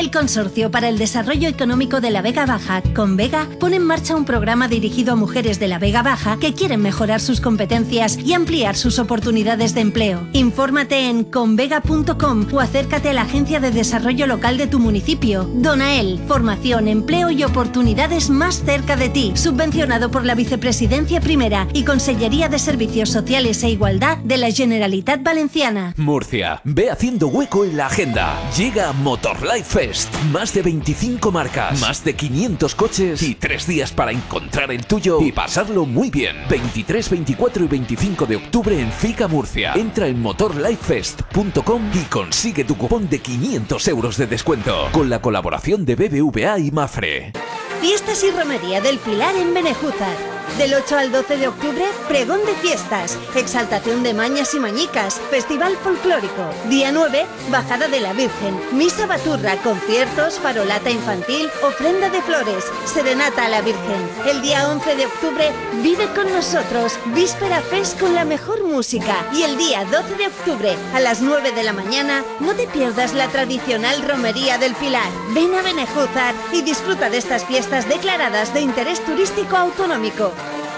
El Consorcio para el Desarrollo Económico de la Vega Baja, Convega, pone en marcha un programa dirigido a mujeres de la Vega Baja que quieren mejorar sus competencias y ampliar sus oportunidades de empleo. Infórmate en convega.com o acércate a la Agencia de Desarrollo Local de tu municipio. Donael, formación, empleo y oportunidades más cerca de ti. Subvencionado por la Vicepresidencia Primera y Consellería de Servicios Sociales e Igualdad de la Generalitat Valenciana. Murcia, ve haciendo hueco en la agenda. Llega Motor Life Fest. Más de 25 marcas, más de 500 coches y 3 días para encontrar el tuyo y pasarlo muy bien. 23, 24 y 25 de octubre en FICA Murcia. Entra en motorlifefest.com y consigue tu cupón de 500 euros de descuento con la colaboración de BBVA y Mafre. Fiestas y Romería del Pilar en Benejúzar. Del 8 al 12 de octubre, pregón de fiestas, exaltación de mañas y mañicas, festival folclórico. Día 9, bajada de la Virgen, misa baturra, conciertos, farolata infantil, ofrenda de flores, serenata a la Virgen. El día 11 de octubre, vive con nosotros, Víspera Fest con la mejor música. Y el día 12 de octubre, a las 9 de la mañana, no te pierdas la tradicional Romería del Pilar. Ven a Benejúzar y disfruta de estas fiestas declaradas de interés turístico autonómico.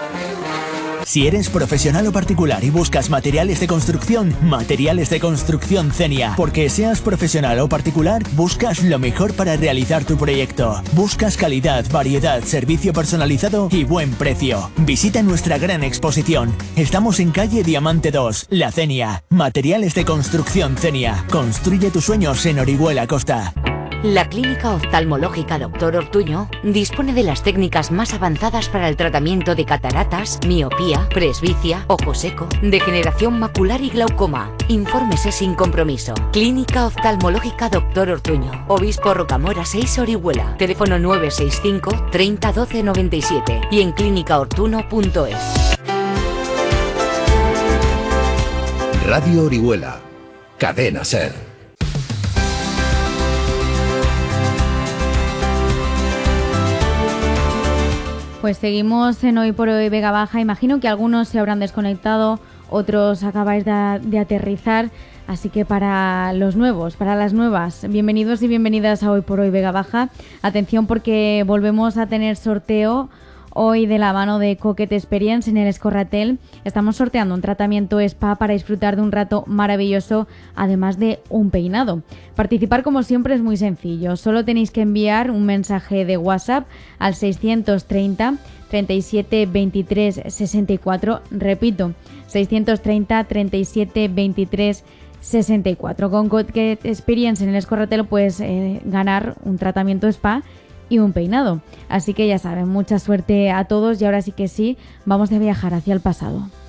Si eres profesional o particular y buscas materiales de construcción Cenia. Porque seas profesional o particular, buscas lo mejor para realizar tu proyecto. Buscas calidad, variedad, servicio personalizado y buen precio. Visita nuestra gran exposición. Estamos en calle Diamante 2, La Cenia. Materiales de construcción Cenia. Construye tus sueños en Orihuela Costa. La Clínica Oftalmológica Dr. Ortuño dispone de las técnicas más avanzadas para el tratamiento de cataratas, miopía, presbicia, ojo seco, degeneración macular y glaucoma. Infórmese sin compromiso. Clínica Oftalmológica Dr. Ortuño, Obispo Rocamora 6, Orihuela. Teléfono 965 30 12 97 y en clínicaortuno.es. Radio Orihuela, Cadena SER. Pues seguimos en Hoy por Hoy Vega Baja. Imagino que algunos se habrán desconectado, otros acabáis de aterrizar. Así que para los nuevos, para las nuevas, bienvenidos y bienvenidas a Hoy por Hoy Vega Baja. Atención porque volvemos a tener sorteo hoy de la mano de Coquette Experience en el Escorratel. Estamos sorteando un tratamiento spa para disfrutar de un rato maravilloso, además de un peinado. Participar, como siempre, es muy sencillo. Solo tenéis que enviar un mensaje de WhatsApp al 630 37 23 64. Repito, 630 37 23 64. Con Coquette Experience en el Escorratel puedes ganar un tratamiento spa y un peinado. Así que ya saben, mucha suerte a todos y ahora sí que sí, vamos a viajar hacia el pasado.